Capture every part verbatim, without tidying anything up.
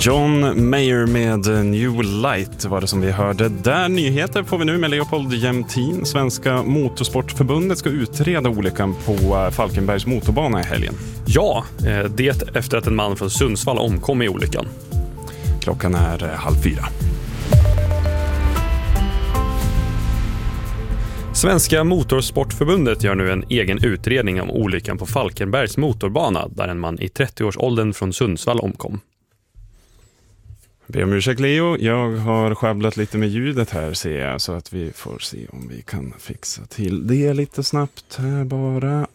John Mayer med New Light var det som vi hörde. Där nyheter får vi nu med Leopold Jämtin. Svenska Motorsportförbundet ska utreda olyckan på Falkenbergs motorbana i helgen. Ja, det efter att en man från Sundsvall omkom i olyckan. Klockan är halv fyra. Svenska Motorsportförbundet gör nu en egen utredning om olyckan på Falkenbergs motorbana där en man i trettio-årsåldern från Sundsvall omkom. Be om ursäkt Leo, jag har sjabblat lite med ljudet här ser jag, så att vi får se om vi kan fixa till det lite snabbt här bara.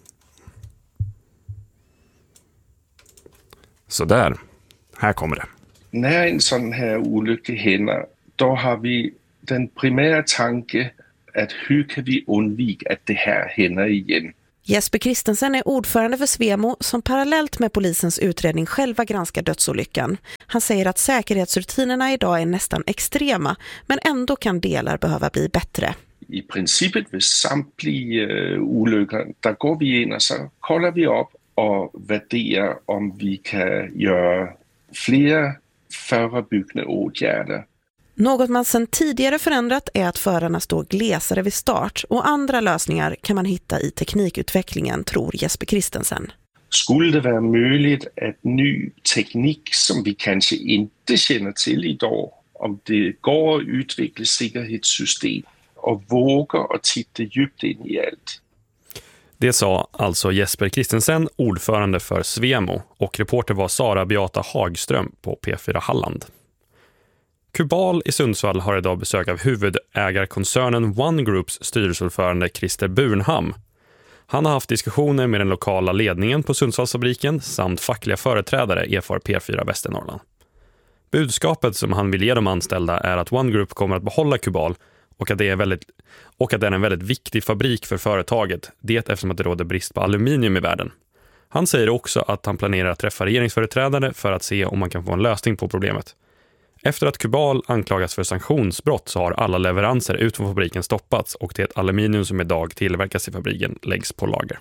Så där, här kommer det. När en sån här olycka händer, då har vi den primära tanken att hur kan vi undvika att det här händer igen. Jesper Christensen är ordförande för Svemo som parallellt med polisens utredning själva granskar dödsolyckan. Han säger att säkerhetsrutinerna idag är nästan extrema, men ändå kan delar behöva bli bättre. I princip vid samtliga olyckor, där går vi in och så kollar vi upp och värderar om vi kan göra fler förebyggande åtgärder. Något man sedan tidigare förändrat är att förarna står glesare vid start och andra lösningar kan man hitta i teknikutvecklingen, tror Jesper Christensen. Skulle det vara möjligt att ny teknik som vi kanske inte känner till idag, om det går att utveckla säkerhetssystem och våga och titta djupt in i allt. Det sa alltså Jesper Christensen, ordförande för Svemo, och reporter var Sara Beata Hagström på P fyra Halland. Kubal i Sundsvall har idag besök av huvudägarkoncernen One Groups styrelseordförande Christer Burnham. Han har haft diskussioner med den lokala ledningen på Sundsvallsfabriken samt fackliga företrädare erfar P fyra Västernorrland. Budskapet som han vill ge de anställda är att One Group kommer att behålla Kubal och att det är, väldigt, och att det är en väldigt viktig fabrik för företaget, det eftersom att det råder brist på aluminium i världen. Han säger också att han planerar att träffa regeringsföreträdare för att se om man kan få en lösning på problemet. Efter att Kubal anklagas för sanktionsbrott så har alla leveranser ut från fabriken stoppats och det aluminium som idag tillverkas i fabriken läggs på lager.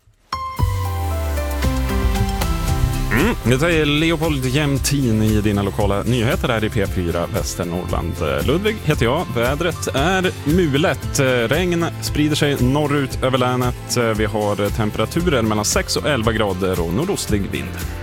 Mm, det är Leopold Jämtin i dina lokala nyheter här i P fyra Västernorrland. Ludvig heter jag. Vädret är mulet. Regn sprider sig norrut över länet. Vi har temperaturer mellan sex och elva grader och nordostlig vind.